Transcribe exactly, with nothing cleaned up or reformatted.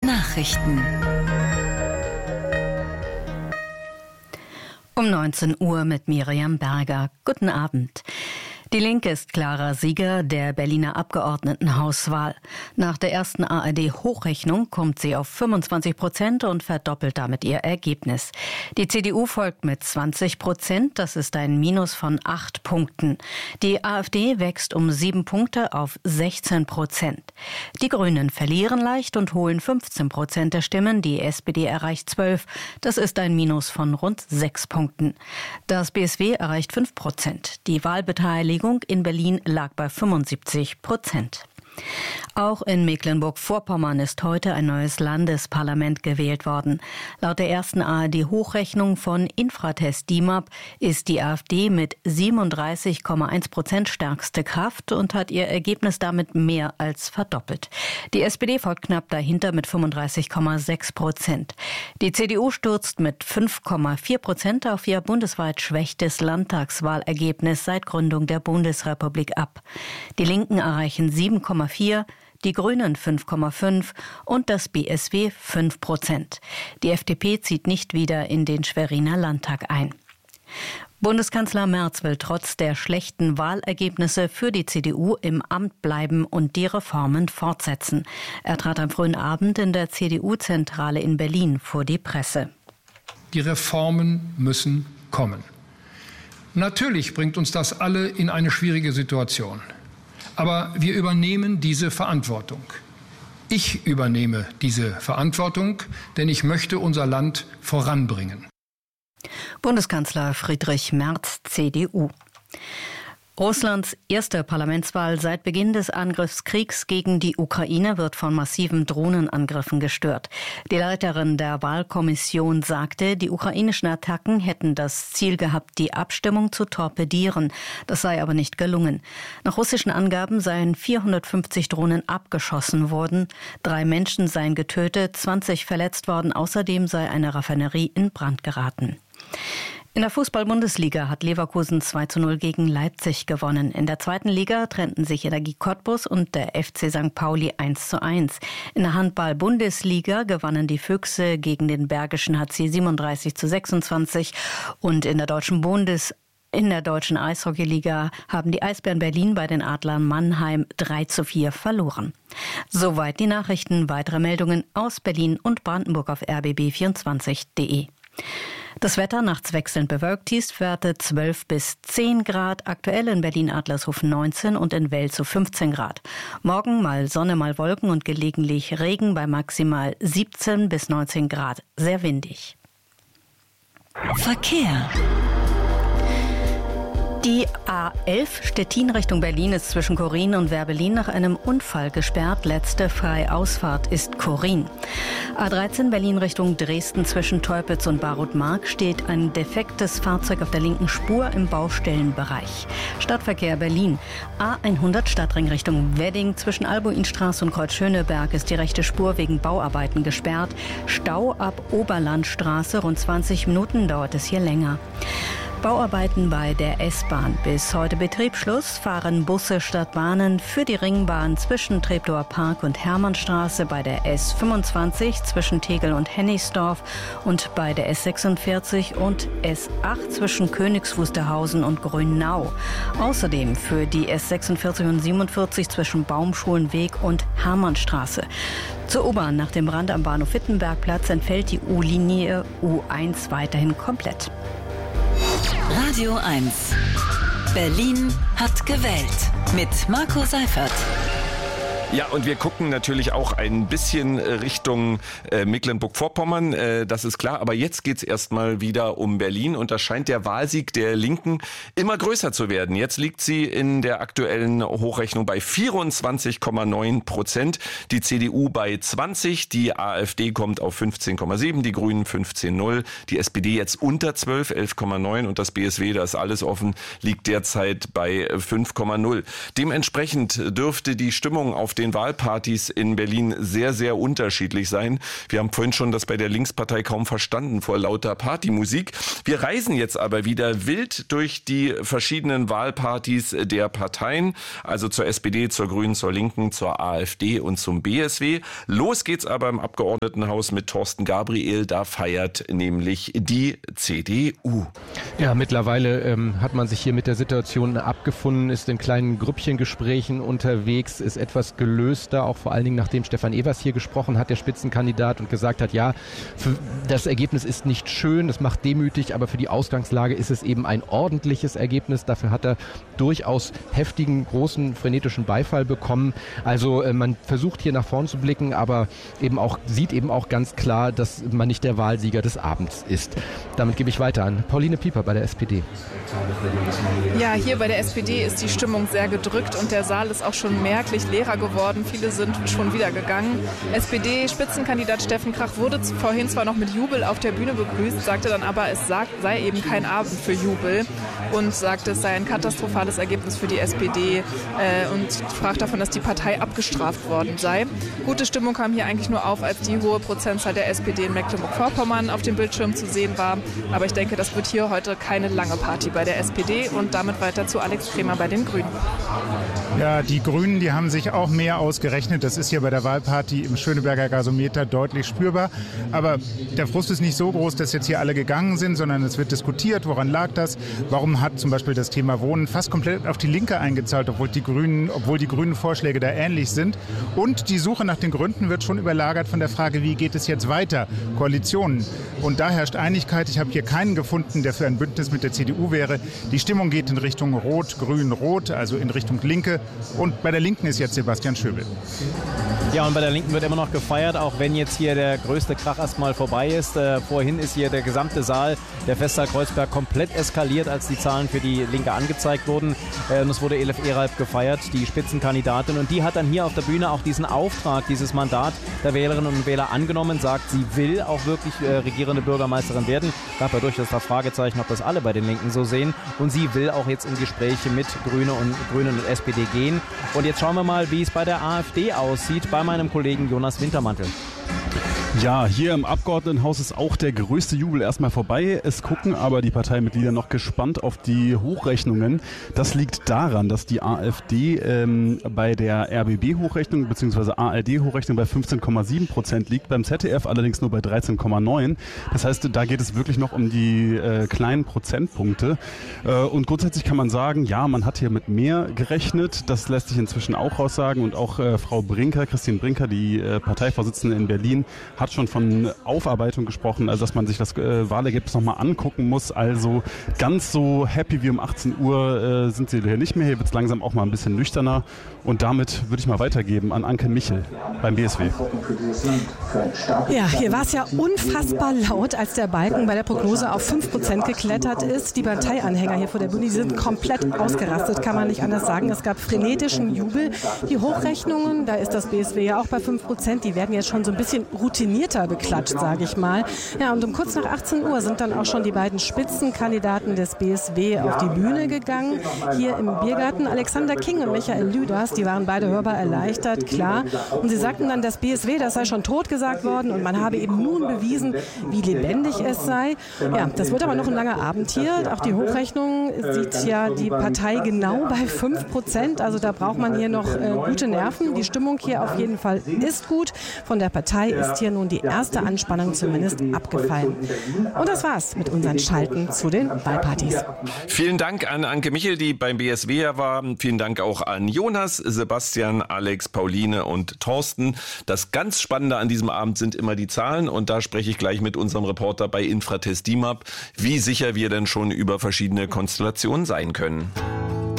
Nachrichten. Um neunzehn Uhr mit Miriam Berger. Guten Abend. Die Linke ist klarer Sieger der Berliner Abgeordnetenhauswahl. Nach der ersten A R D-Hochrechnung kommt sie auf fünfundzwanzig Prozent und verdoppelt damit ihr Ergebnis. Die C D U folgt mit zwanzig Prozent, das ist ein Minus von acht Punkten. Die AfD wächst um sieben Punkte auf sechzehn Prozent. Die Grünen verlieren leicht und holen fünfzehn Prozent der Stimmen, die S P D erreicht zwölf, das ist ein Minus von rund sechs Punkten. Das B S W erreicht fünf Prozent. Die Wahlbeteiligung in Berlin lag bei fünfundsiebzig Prozent. Auch in Mecklenburg-Vorpommern ist heute ein neues Landesparlament gewählt worden. Laut der ersten A R D-Hochrechnung von Infratest DIMAP ist die AfD mit siebenunddreißig Komma eins Prozent stärkste Kraft und hat ihr Ergebnis damit mehr als verdoppelt. Die S P D folgt knapp dahinter mit fünfunddreißig Komma sechs Prozent. Die C D U stürzt mit fünf Komma vier Prozent auf ihr bundesweit schwächstes Landtagswahlergebnis seit Gründung der Bundesrepublik ab. Die Linken erreichen sieben Komma vier, die Grünen fünf Komma fünf und das B S W fünf Prozent. Die F D P zieht nicht wieder in den Schweriner Landtag ein. Bundeskanzler Merz will trotz der schlechten Wahlergebnisse für die C D U im Amt bleiben und die Reformen fortsetzen. Er trat am frühen Abend in der C D U-Zentrale in Berlin vor die Presse. Die Reformen müssen kommen. Natürlich bringt uns das alle in eine schwierige Situation. Aber wir übernehmen diese Verantwortung. Ich übernehme diese Verantwortung, denn ich möchte unser Land voranbringen. Bundeskanzler Friedrich Merz, C D U. Russlands erste Parlamentswahl seit Beginn des Angriffskriegs gegen die Ukraine wird von massiven Drohnenangriffen gestört. Die Leiterin der Wahlkommission sagte, die ukrainischen Attacken hätten das Ziel gehabt, die Abstimmung zu torpedieren. Das sei aber nicht gelungen. Nach russischen Angaben seien vierhundertfünfzig Drohnen abgeschossen worden. Drei Menschen seien getötet, zwanzig verletzt worden. Außerdem sei eine Raffinerie in Brand geraten. In der Fußball-Bundesliga hat Leverkusen zwei zu null gegen Leipzig gewonnen. In der zweiten Liga trennten sich Energie Cottbus und der F C Sankt Pauli eins zu eins. In der Handball-Bundesliga gewannen die Füchse gegen den Bergischen H C siebenunddreißig zu sechsundzwanzig. Und in der deutschen Bundes In der deutschen Eishockeyliga haben die Eisbären Berlin bei den Adlern Mannheim drei zu vier verloren. Soweit die Nachrichten. Weitere Meldungen aus Berlin und Brandenburg auf r b b vierundzwanzig punkt d e. Das Wetter nachts wechselnd bewölkt, Tiefstwerte zwölf bis zehn Grad, aktuell in Berlin-Adlershof neunzehn und in Welzow fünfzehn Grad. Morgen mal Sonne, mal Wolken und gelegentlich Regen bei maximal siebzehn bis neunzehn Grad. Sehr windig. Verkehr. Die A elf Stettin Richtung Berlin ist zwischen Korin und Werbelin nach einem Unfall gesperrt. Letzte Freiausfahrt ist Korin. A dreizehn Berlin Richtung Dresden zwischen Teupitz und Barutmark steht ein defektes Fahrzeug auf der linken Spur im Baustellenbereich. Stadtverkehr Berlin. A hundert Stadtring Richtung Wedding zwischen Albuinstraße und Kreuz-Schöneberg ist die rechte Spur wegen Bauarbeiten gesperrt. Stau ab Oberlandstraße. Rund zwanzig Minuten dauert es hier länger. Bauarbeiten bei der S-Bahn. Bis heute Betriebsschluss fahren Busse statt Bahnen für die Ringbahn zwischen Treptower Park und Hermannstraße, bei der S fünfundzwanzig zwischen Tegel und Hennigsdorf und bei der S sechsundvierzig und S acht zwischen Königs Wusterhausen und Grünau. Außerdem für die S sechsundvierzig und siebenundvierzig zwischen Baumschulenweg und Hermannstraße. Zur U-Bahn nach dem Brand am Bahnhof Wittenbergplatz entfällt die U-Linie U eins weiterhin komplett. Radio eins. Berlin hat gewählt. Mit Marco Seifert. Ja, und wir gucken natürlich auch ein bisschen Richtung äh, Mecklenburg-Vorpommern, äh, das ist klar. Aber jetzt geht's erstmal wieder um Berlin und da scheint der Wahlsieg der Linken immer größer zu werden. Jetzt liegt sie in der aktuellen Hochrechnung bei vierundzwanzig Komma neun Prozent, die C D U bei zwanzig, die AfD kommt auf fünfzehn Komma sieben, die Grünen fünfzehn Komma null, die S P D jetzt unter zwölf, elf Komma neun und das B S W, da ist alles offen, liegt derzeit bei fünf Komma null. Dementsprechend dürfte die Stimmung auf den Wahlpartys in Berlin sehr, sehr unterschiedlich sein. Wir haben vorhin schon das bei der Linkspartei kaum verstanden vor lauter Partymusik. Wir reisen jetzt aber wieder wild durch die verschiedenen Wahlpartys der Parteien, also zur S P D, zur Grünen, zur Linken, zur AfD und zum B S W. Los geht's aber im Abgeordnetenhaus mit Thorsten Gabriel. Da feiert nämlich die C D U. Ja, mittlerweile ähm, hat man sich hier mit der Situation abgefunden, ist in kleinen Grüppchengesprächen unterwegs, ist etwas gelöster, auch vor allen Dingen nachdem Stefan Evers hier gesprochen hat, der Spitzenkandidat, und gesagt hat, ja, für das Ergebnis ist nicht schön, es macht demütig, aber für die Ausgangslage ist es eben ein ordentliches Ergebnis. Dafür hat er durchaus heftigen, großen, frenetischen Beifall bekommen. Also äh, man versucht hier nach vorn zu blicken, aber eben auch sieht eben auch ganz klar, dass man nicht der Wahlsieger des Abends ist. Damit gebe ich weiter an Pauline Pieper bei der S P D. Ja, hier bei der S P D ist die Stimmung sehr gedrückt und der Saal ist auch schon merklich leerer geworden. Viele sind schon wieder gegangen. S P D-Spitzenkandidat Steffen Krach wurde vorhin zwar noch mit Jubel auf der Bühne begrüßt, sagte dann aber, es sei eben kein Abend für Jubel und sagte, es sei ein katastrophales Ergebnis für die S P D äh, und sprach davon, dass die Partei abgestraft worden sei. Gute Stimmung kam hier eigentlich nur auf, als die hohe Prozentzahl der S P D in Mecklenburg-Vorpommern auf dem Bildschirm zu sehen war. Aber ich denke, das wird hier heute keine lange Party bei der S P D und damit weiter zu Alex Kremer bei den Grünen. Ja, die Grünen, die haben sich auch mehr ausgerechnet. Das ist hier bei der Wahlparty im Schöneberger Gasometer deutlich spürbar. Aber der Frust ist nicht so groß, dass jetzt hier alle gegangen sind, sondern es wird diskutiert, woran lag das? Warum hat zum Beispiel das Thema Wohnen fast komplett auf die Linke eingezahlt, obwohl die Grünen, obwohl die grünen Vorschläge da ähnlich sind? Und die Suche nach den Gründen wird schon überlagert von der Frage, wie geht es jetzt weiter? Koalitionen. Und da herrscht Einigkeit. Ich habe hier keinen gefunden, der für ein Bündnis mit der C D U wäre. Die Stimmung geht in Richtung Rot, Grün, Rot, also in Richtung Linke. Und bei der Linken ist jetzt Sebastian Schöbel. Ja, und bei der Linken wird immer noch gefeiert, auch wenn jetzt hier der größte Krach erstmal vorbei ist. Äh, vorhin ist hier der gesamte Saal der Festsaal Kreuzberg komplett eskaliert, als die Zahlen für die Linke angezeigt wurden. Äh, und es wurde Elif Eralp gefeiert, die Spitzenkandidatin. Und die hat dann hier auf der Bühne auch diesen Auftrag, dieses Mandat der Wählerinnen und Wähler angenommen, sagt, sie will auch wirklich äh, regierende Bürgermeisterin werden. Gab ja durchaus das Fragezeichen, ob das alle bei den Linken so sehen. Und sie will auch jetzt in Gespräche mit Grüne und Grünen und S P D gehen. Und jetzt schauen wir mal, wie es bei der AfD aussieht, bei meinem Kollegen Jonas Wintermantel. Ja, hier im Abgeordnetenhaus ist auch der größte Jubel erstmal vorbei. Es gucken aber die Parteimitglieder noch gespannt auf die Hochrechnungen. Das liegt daran, dass die AfD ähm, bei der R B B-Hochrechnung bzw. A R D-Hochrechnung bei fünfzehn Komma sieben Prozent liegt, beim Z D F allerdings nur bei dreizehn Komma neun. Das heißt, da geht es wirklich noch um die äh, kleinen Prozentpunkte. Äh, und grundsätzlich kann man sagen, ja, man hat hier mit mehr gerechnet. Das lässt sich inzwischen auch raussagen. Und auch äh, Frau Brinker, Christine Brinker, die äh, Parteivorsitzende in Berlin, hat schon von Aufarbeitung gesprochen, also dass man sich das äh, Wahlergebnis nochmal angucken muss. Also ganz so happy wie um achtzehn Uhr äh, sind sie hier nicht mehr. Hier wird es langsam auch mal ein bisschen nüchterner. Und damit würde ich mal weitergeben an Anke Michel beim B S W. Ja, hier war es ja unfassbar laut, als der Balken bei der Prognose auf fünf Prozent geklettert ist. Die Parteianhänger hier vor der Bühne, die sind komplett ausgerastet, kann man nicht anders sagen. Es gab frenetischen Jubel. Die Hochrechnungen, da ist das B S W ja auch bei fünf Prozent, die werden jetzt schon so ein bisschen routinierter beklatscht, sage ich mal. Ja, und um kurz nach achtzehn Uhr sind dann auch schon die beiden Spitzenkandidaten des B S W auf die Bühne gegangen. Hier im Biergarten Alexander King und Michael Lüders, die waren beide hörbar erleichtert, klar. Und sie sagten dann, das B S W, das sei schon tot gesagt worden und man habe eben nun bewiesen, wie lebendig es sei. Ja, das wird aber noch ein langer Abend hier. Auch die Hochrechnung sieht ja die Partei genau bei fünf Prozent. Also da braucht man hier noch äh, gute Nerven. Die Stimmung hier auf jeden Fall ist gut. Von der Partei ist hier nun die erste Anspannung zumindest abgefallen. Und das war's mit unseren Schalten zu den Wahlpartys. Vielen Dank an Anke Michel, die beim B S W war. Vielen Dank auch an Jonas, Sebastian, Alex, Pauline und Thorsten. Das ganz Spannende an diesem Abend sind immer die Zahlen und da spreche ich gleich mit unserem Reporter bei Infratest D I M A P, wie sicher wir denn schon über verschiedene Konstellationen sein können.